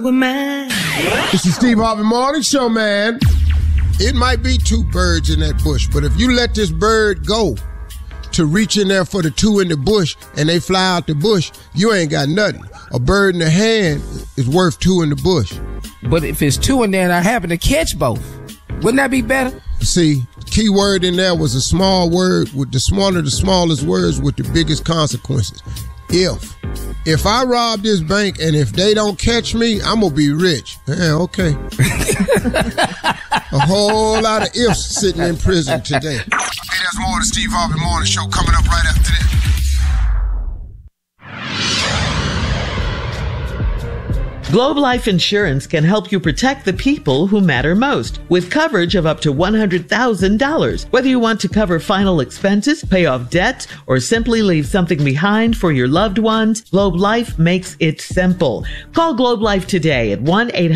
with mine. This is Steve Harvey Morning Show, man. It might be two birds in that bush, but if you let this bird go to reach in there for the two in the bush and they fly out the bush, you ain't got nothing. A bird in the hand is worth two in the bush. But if it's two in there and I happen to catch both, wouldn't that be better? See, key word in there was a small word with the smallest words with the biggest consequences. If I rob this bank and if they don't catch me, I'm going to be rich. Yeah, okay. A whole lot of ifs sitting in prison today. Hey, there's more of the Steve Harvey Morning Show coming up right after this. Globe Life Insurance can help you protect the people who matter most with coverage of up to $100,000. Whether you want to cover final expenses, pay off debt, or simply leave something behind for your loved ones, Globe Life makes it simple. Call Globe Life today at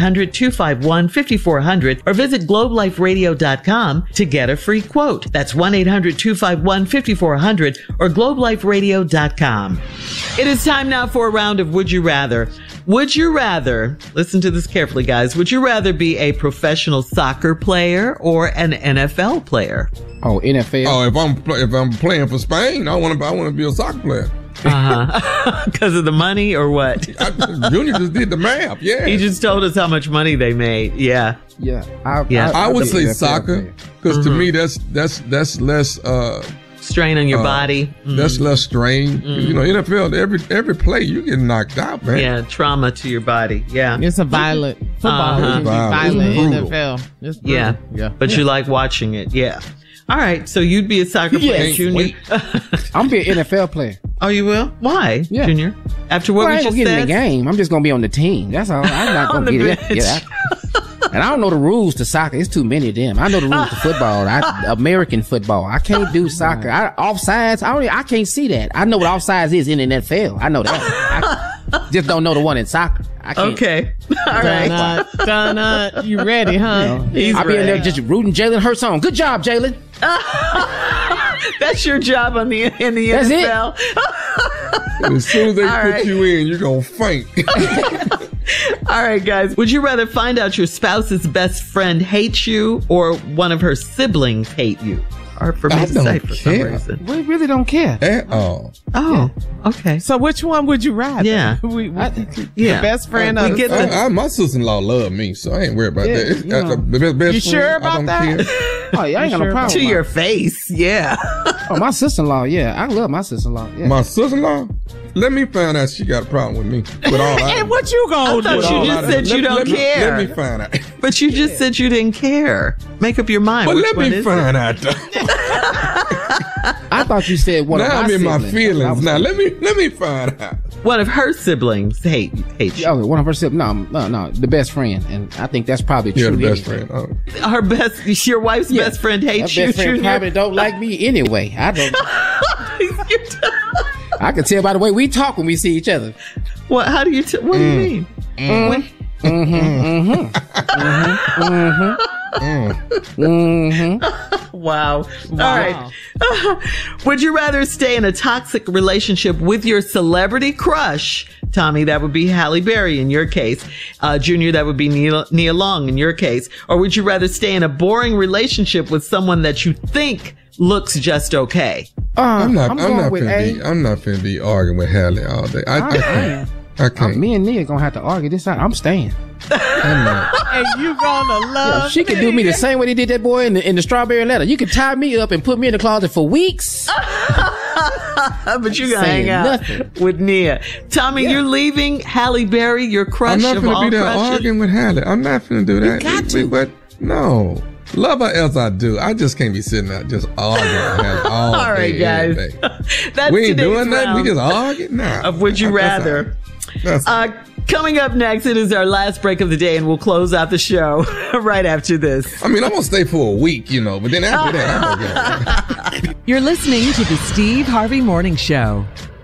1-800-251-5400 or visit globeliferadio.com to get a free quote. That's 1-800-251-5400 or globeliferadio.com. It is time now for a round of Would You Rather. Would you rather, listen to this carefully, guys, would you rather be a professional soccer player or an NFL player? Oh, NFL. Oh, if I'm playing for Spain, I want to be a soccer player. Because of the money or what? Junior just did the math. Yeah, he just told us how much money they made. Yeah. I would say soccer because to me that's less strain on your body. That's less strain. You know, NFL, every play you get knocked out, man. Yeah, trauma to your body. Yeah, it's a violent football. It's violent NFL. It's yeah. But you like watching it. Yeah. All right, so you'd be a soccer player, Junior. I'm be an NFL player. Oh, you will? Why, Junior? After what we just said? I ain't gonna get in the game. I'm just gonna be on the team. That's all. I'm not gonna get it. And I don't know the rules to soccer. It's too many of them. I know the rules to football. American football. I can't do soccer. Offsides. I can't see that. I know what offsides is in the NFL. I know that. I just don't know the one in soccer. I can't. Okay. All right. Donut, you ready, huh? I'll be in there just rooting Jalen Hurts on. Good job, Jalen. That's your job in the That's NFL. As soon as they put you in, you're going to faint. All right, guys. Would you rather find out your spouse's best friend hates you or one of her siblings hate you? Or for me to say for some reason. We really don't care. At all. Oh, okay. So which one would you rather? Yeah. The best friend of my sister-in-law love me, so I ain't worried about that. The best you sure about that? Oh, yeah, I ain't got no problem. To your face, yeah. Oh, my sister-in-law, yeah. I love my sister-in-law. Yeah. My sister-in-law? Let me find out she got a problem with me. With all and what you gonna do? I thought you just said you don't care. Let me find out. But you just said you didn't care. Make up your mind. But let me find out. I thought you said one of my siblings. Now I'm in my feelings. Now let me find out. One of her siblings hate you. Oh, one of her siblings. No. The best friend, and I think that's probably true. Yeah, the best friend. Oh. Your wife's best friend hates you. Best friend probably don't like me anyway. I don't. I can tell by the way we talk when we see each other. What? How do you? What do you mean? Wow. All right. Would you rather stay in a toxic relationship with your celebrity crush? Tommy, that would be Halle Berry in your case. Junior, that would be Nia Long in your case. Or would you rather stay in a boring relationship with someone that you think looks just okay? I'm not finna be arguing with Halle all day. I can't. Me and Nia gonna have to argue this out. I'm staying. And you gonna love she could do me the same way they did that boy in the Strawberry Letter. You could tie me up and put me in the closet for weeks. But you gonna hang out with Nia. Tommy, you're leaving Halle Berry, your crush of all crushes. I'm not finna be there arguing with Halle. I'm not finna do that. You got to. But no. Love her as I do. I just can't be sitting there just arguing all right, day, guys. That's we ain't doing nothing. We just arguing now. Of Would You Rather. Coming up next, it is our last break of the day, and we'll close out the show right after this. I mean, I'm going to stay for a week, but then after that, I'm going to go. You're listening to the Steve Harvey Morning Show.